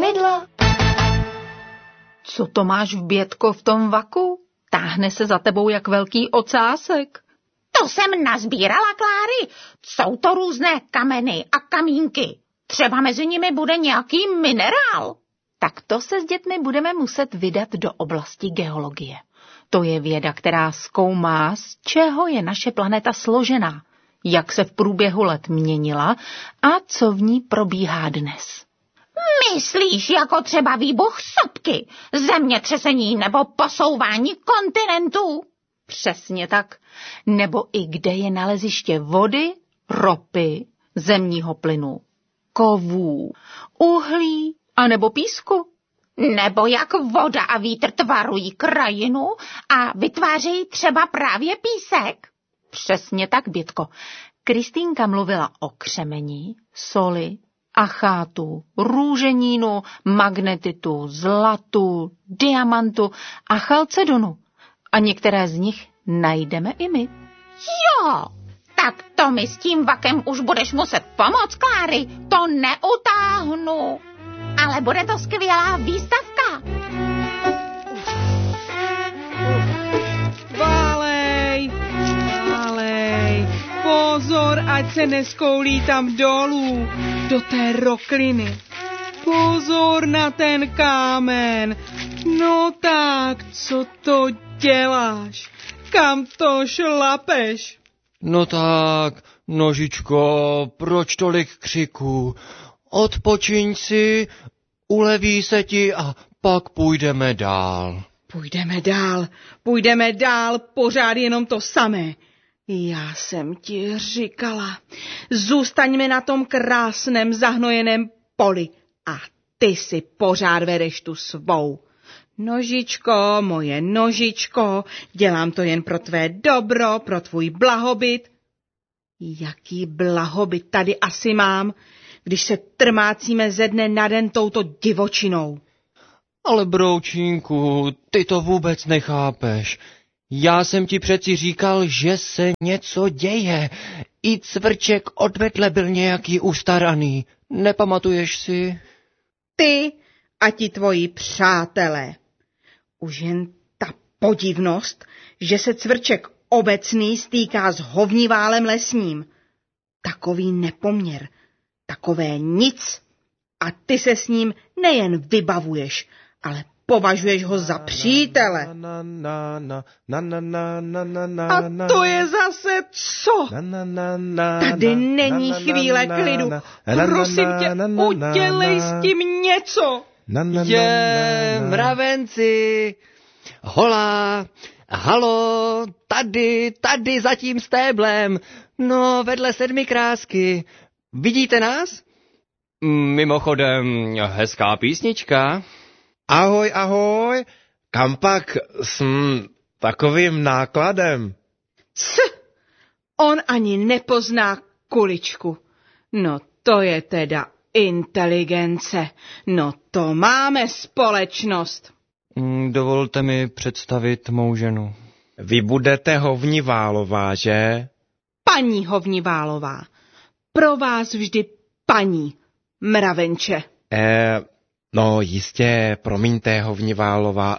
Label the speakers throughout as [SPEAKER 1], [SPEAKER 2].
[SPEAKER 1] kormidla.
[SPEAKER 2] Co to máš, Bětko, v tom vaku? Táhne se za tebou jak velký ocásek.
[SPEAKER 3] To jsem nazbírala, Kláry. Jsou to různé kameny a kamínky. Třeba mezi nimi bude nějaký minerál.
[SPEAKER 2] Tak to se s dětmi budeme muset vydat do oblasti geologie. To je věda, která zkoumá, z čeho je naše planeta složená, jak se v průběhu let měnila a co v ní probíhá dnes.
[SPEAKER 3] Myslíš jako třeba výbuch sopky, zemětřesení nebo posouvání kontinentů?
[SPEAKER 2] Přesně tak. Nebo i kde je naleziště vody, ropy, zemního plynu, kovů, uhlí a nebo písku.
[SPEAKER 3] Nebo jak voda a vítr tvarují krajinu a vytvářejí třeba právě písek.
[SPEAKER 2] Přesně tak, Bětko. Kristýnka mluvila o křemeni, soli, achátu, růženínu, magnetitu, zlatu, diamantu a chalcedonu. A některé z nich najdeme i my.
[SPEAKER 3] Jo, tak to mi s tím vakem už budeš muset pomoct, Kláry. To neutáhnu. Ale bude to skvělá výstavka.
[SPEAKER 4] Válej, válej. Pozor, ať se neskoulí tam dolů, do té rokliny. Pozor na ten kámen. No tak, co to děláš? Kam to šlapeš?
[SPEAKER 5] No tak, nožičko, proč tolik křiku? Odpočiň si, uleví se ti a pak půjdeme dál.
[SPEAKER 4] Půjdeme dál, pořád jenom to samé. Já jsem ti říkala, zůstaňme na tom krásném zahnojeném poli a ty si pořád vedeš tu svou. Nožičko, moje nožičko, dělám to jen pro tvé dobro, pro tvůj blahobyt. Jaký blahobyt tady asi mám, když se trmácíme ze dne na den touto divočinou?
[SPEAKER 5] Ale broučínku, ty to vůbec nechápeš. Já jsem ti přeci říkal, že se něco děje. I cvrček odvedle byl nějaký ustaraný. Nepamatuješ si?
[SPEAKER 4] Ty a ti tvoji přátelé. Už jen ta podivnost, že se cvrček obecný stýká s hovniválem lesním. Takový nepoměr, takové nic. A ty se s ním nejen vybavuješ, ale považuješ ho za přítele. A to je zase co? Tady není chvíle klidu. Prosím tě, udělej s tím něco.
[SPEAKER 5] Je, mravenci, hola, halo, tady za tím stéblem, no vedle sedmikrásky. Vidíte nás? Mimochodem, hezká písnička.
[SPEAKER 6] Ahoj, ahoj, kam pak s takovým nákladem?
[SPEAKER 4] On ani nepozná kuličku. No to je teda inteligence. No to máme společnost.
[SPEAKER 5] Dovolte mi představit mou ženu.
[SPEAKER 6] Vy budete Hovniválová, že?
[SPEAKER 4] Paní Hovniválová. Pro vás vždy paní, mravenče.
[SPEAKER 6] No jistě, promiňte, Hovniválová,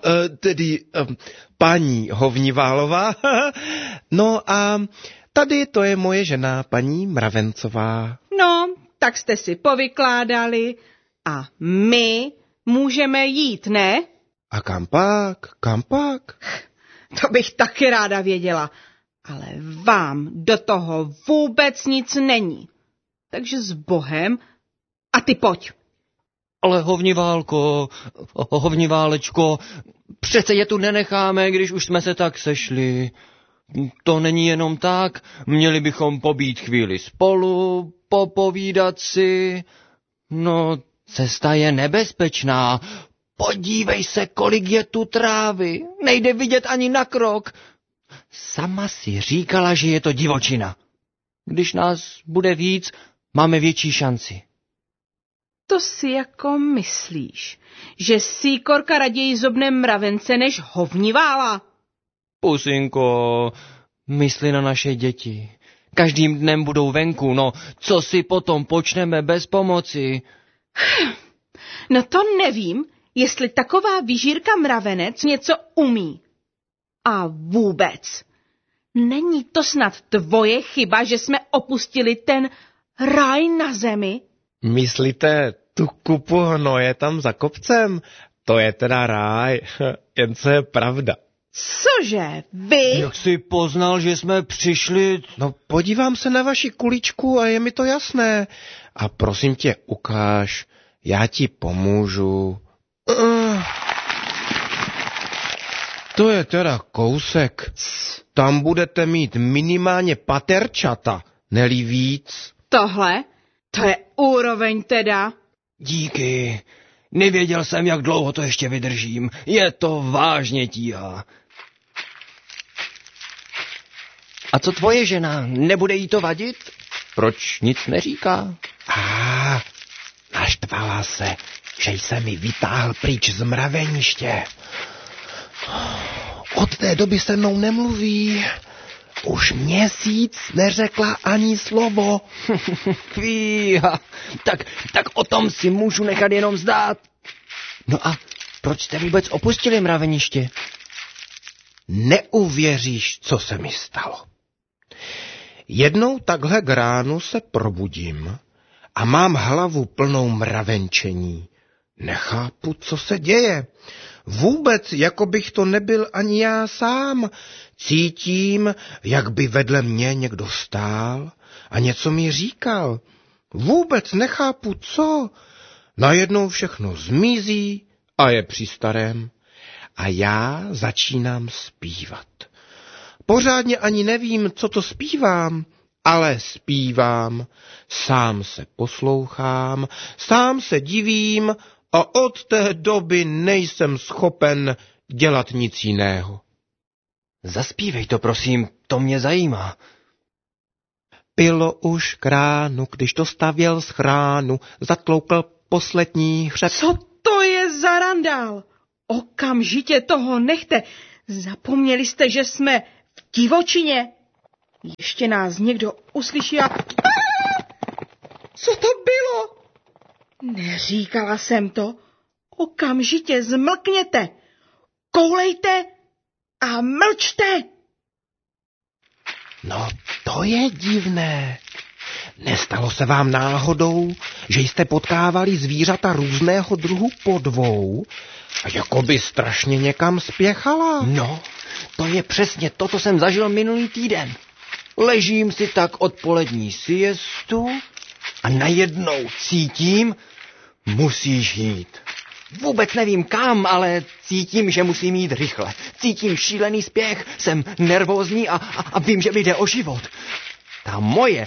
[SPEAKER 6] paní Hovniválová. No a tady to je moje žena, paní Mravencová.
[SPEAKER 4] No, tak jste si povykládali a my můžeme jít, ne?
[SPEAKER 6] A kam pak?
[SPEAKER 4] To bych taky ráda věděla, ale vám do toho vůbec nic není. Takže s Bohem a ty pojď.
[SPEAKER 5] Ale hovniválečko, přece je tu nenecháme, když už jsme se tak sešli. To není jenom tak, měli bychom pobít chvíli spolu, popovídat si. No, cesta je nebezpečná. Podívej se, kolik je tu trávy, nejde vidět ani na krok. Sama si říkala, že je to divočina. Když nás bude víc, máme větší šanci.
[SPEAKER 4] To si jako myslíš, že síkorka raději zobne mravence než hovnivála?
[SPEAKER 5] Pusinko, mysli na naše děti. Každým dnem budou venku, no co si potom počneme bez pomoci?
[SPEAKER 4] No to nevím, jestli taková vyžírka mravenec něco umí. A vůbec. Není to snad tvoje chyba, že jsme opustili ten ráj na zemi?
[SPEAKER 6] Myslíte tu kupu hnoje tam za kopcem? To je teda ráj, jen co je pravda.
[SPEAKER 4] Cože, vy?
[SPEAKER 5] Jak jsi poznal, že jsme přišli?
[SPEAKER 6] No podívám se na vaši kuličku a je mi to jasné. A prosím tě, ukáž, já ti pomůžu. To je teda kousek. Tam budete mít minimálně paterčata, ne-li víc.
[SPEAKER 4] Tohle? To je úroveň teda.
[SPEAKER 5] Díky. Nevěděl jsem, jak dlouho to ještě vydržím. Je to vážně tíha. A co tvoje žena? Nebude jí to vadit? Proč nic neříká?
[SPEAKER 6] Naštvala se, že jsem mi vytáhl pryč z mraveniště. Od té doby se mnou nemluví. Už měsíc neřekla ani slovo.
[SPEAKER 5] Kvíha, tak o tom si můžu nechat jenom zdát. No a proč jste vůbec opustili mraveniště?
[SPEAKER 6] Neuvěříš, co se mi stalo. Jednou takhle k ránu se probudím a mám hlavu plnou mravenčení. Nechápu, co se děje. Vůbec, jako bych to nebyl ani já sám. Cítím, jak by vedle mě někdo stál a něco mi říkal. Vůbec nechápu, co. Najednou všechno zmizí a je při starém. A já začínám zpívat. Pořádně ani nevím, co to zpívám, ale zpívám. Sám se poslouchám, sám se divím a od té doby nejsem schopen dělat nic jiného.
[SPEAKER 5] Zaspívej to, prosím, to mě zajímá.
[SPEAKER 6] Bylo už k ránu, když to stavěl z chránu, zatloukl poslední hřeb.
[SPEAKER 4] Co to je za randál? Okamžitě toho nechte. Zapomněli jste, že jsme v divočině. Ještě nás někdo uslyší a... Co to bylo? Neříkala jsem to. Okamžitě zmlkněte. Koulejte a mlčte.
[SPEAKER 6] No, to je divné. Nestalo se vám náhodou, že jste potkávali zvířata různého druhu po dvou a jako by strašně někam spěchala?
[SPEAKER 5] No, to je přesně to, co jsem zažil minulý týden. Ležím si tak odpolední siestu a najednou cítím, musíš jít. Vůbec nevím kam, ale cítím, že musím jít rychle. Cítím šílený spěch, jsem nervózní a vím, že mi jde o život. Ta moje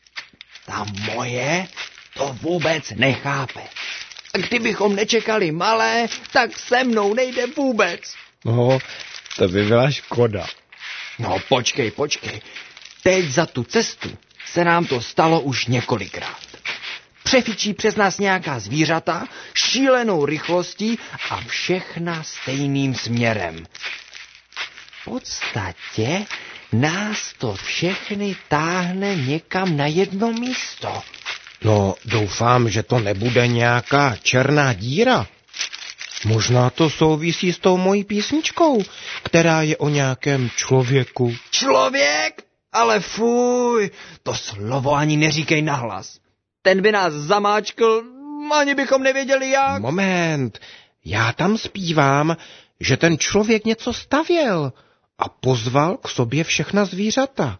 [SPEAKER 5] to vůbec nechápe. A kdybychom nečekali malé, tak se mnou nejde vůbec.
[SPEAKER 6] No, to by byla škoda.
[SPEAKER 5] No, počkej. Teď za tu cestu se nám to stalo už několikrát. Přefičí přes nás nějaká zvířata šílenou rychlostí a všechna stejným směrem. V podstatě nás to všechny táhne někam na jedno místo.
[SPEAKER 6] No, doufám, že to nebude nějaká černá díra. Možná to souvisí s tou mojí písničkou, která je o nějakém člověku.
[SPEAKER 5] Člověk? Ale fuj, to slovo ani neříkej nahlas. Ten by nás zamáčkl, ani bychom nevěděli jak.
[SPEAKER 6] Moment, já tam zpívám, že ten člověk něco stavěl a pozval k sobě všechna zvířata.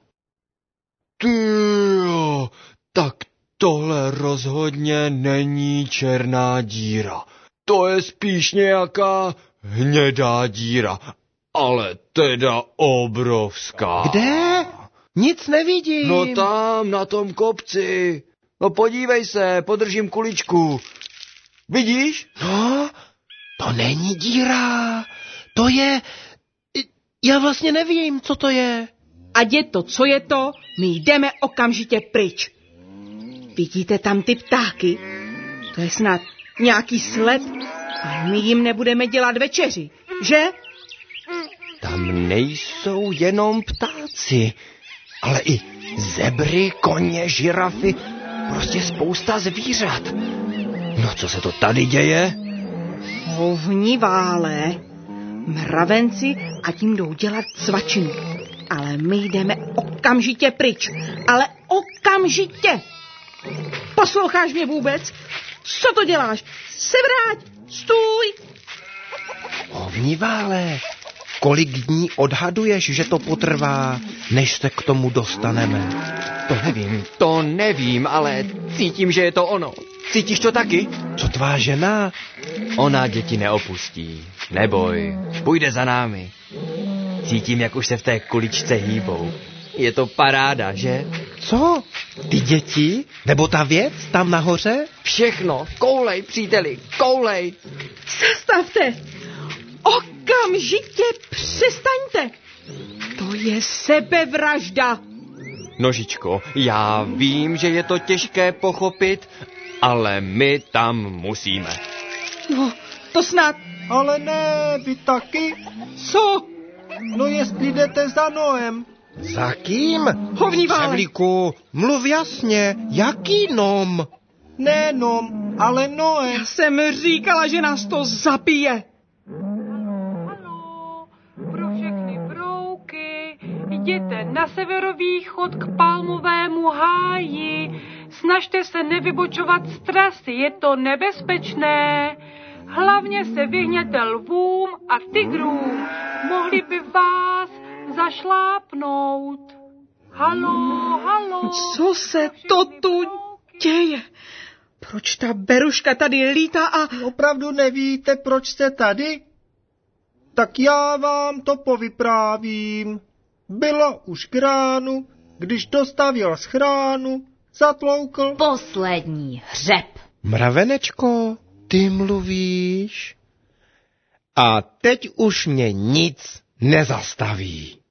[SPEAKER 5] Tyjo, tak tohle rozhodně není černá díra. To je spíš nějaká hnědá díra, ale teda obrovská.
[SPEAKER 6] Kde? Nic nevidím.
[SPEAKER 5] No tam, na tom kopci. No podívej se, podržím kuličku. Vidíš?
[SPEAKER 6] No, to není díra. To je... Já vlastně nevím, co to je.
[SPEAKER 4] Ať je to, co je to, my jdeme okamžitě pryč. Vidíte tam ty ptáky? To je snad nějaký sled a my jim nebudeme dělat večeři, že?
[SPEAKER 5] Tam nejsou jenom ptáci, ale i zebry, koně, žirafy, prostě spousta zvířat. No co se to tady děje?
[SPEAKER 4] Hovnivále, mravenci a tím jdou dělat cvačinu. Ale my jdeme okamžitě pryč. Ale okamžitě! Posloucháš mě vůbec? Co to děláš? Se vrať! Stůj!
[SPEAKER 6] Hovnivále, kolik dní odhaduješ, že to potrvá, než se k tomu dostaneme?
[SPEAKER 5] To nevím, ale cítím, že je to ono. Cítíš to taky?
[SPEAKER 6] Co tvá žena?
[SPEAKER 5] Ona děti neopustí. Neboj, půjde za námi. Cítím, jak už se v té kuličce hýbou. Je to paráda, že?
[SPEAKER 6] Co? Ty děti? Nebo ta věc tam nahoře?
[SPEAKER 5] Všechno. Koulej, příteli, koulej.
[SPEAKER 4] Zastavte! Okamžitě přestaňte! To je sebevražda!
[SPEAKER 5] Nožičko, já vím, že je to těžké pochopit, ale my tam musíme.
[SPEAKER 4] No, to snad...
[SPEAKER 1] Ale ne, vy taky?
[SPEAKER 4] Co?
[SPEAKER 1] No jestli jdete za Noem.
[SPEAKER 6] Za kým?
[SPEAKER 4] Hovnivále!
[SPEAKER 6] Převlíku, mluv jasně, jaký nom?
[SPEAKER 1] Ne Nom, ale Noem.
[SPEAKER 4] Já jsem říkala, že nás to zabije.
[SPEAKER 7] Ano, pro všechny brouky jděte na severovýchod k palmovému háji. Snažte se nevybočovat z trasy, je to nebezpečné. Hlavně se vyhněte lvům a tigrům. Mohli by vás zašlápnout. Halo.
[SPEAKER 4] Co se to tu děje? Proč ta beruška tady lítá a...
[SPEAKER 1] Opravdu nevíte, proč jste tady? Tak já vám to povyprávím. Bylo už k ránu, když dostavil schránu, zatloukl.
[SPEAKER 2] Poslední hřeb.
[SPEAKER 6] Mravenečko, ty mluvíš? A teď už mě nic nezastaví.